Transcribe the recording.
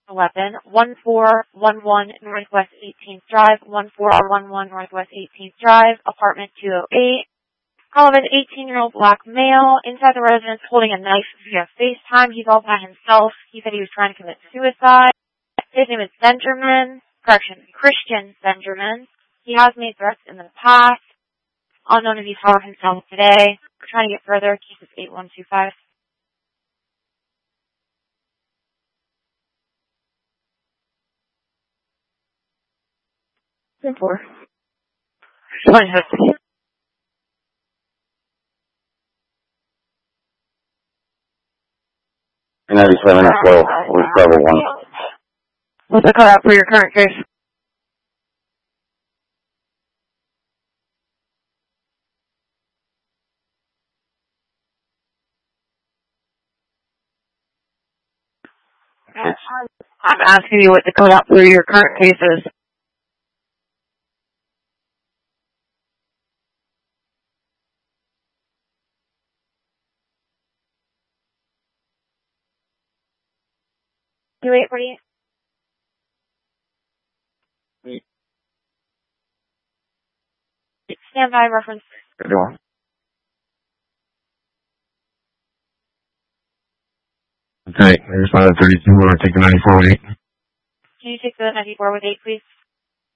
11, 1411 Northwest 18th Drive, 1411 Northwest 18th Drive, apartment 208. Call of an 18-year-old black male inside the residence holding a knife via FaceTime. He's all by himself. He said he was trying to commit suicide. His name is Christian Benjamin. He has made threats in the past. Unknown if he's harmed himself today. We're trying to get further. Case is 8125. 4. Join us. And 97 as well. With level 1. What's the cutout for your current case? I'm asking you what the cutout for your current case is. You wait for you. Stand by, reference. Good one. Okay, I responded 32. Want to take the 94 with 8? Can you take the 94 with 8, please?